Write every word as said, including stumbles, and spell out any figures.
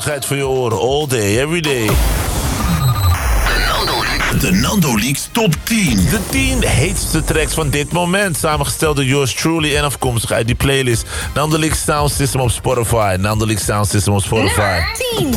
gezelligheid voor je oren. All day, every day. De Nando Leaks Top tien. De tien heetste tracks van dit moment. Samengesteld door yours truly en afkomstig uit die playlist. Nando Leaks Sound System op Spotify. Nando Leaks Sound System op Spotify. tien.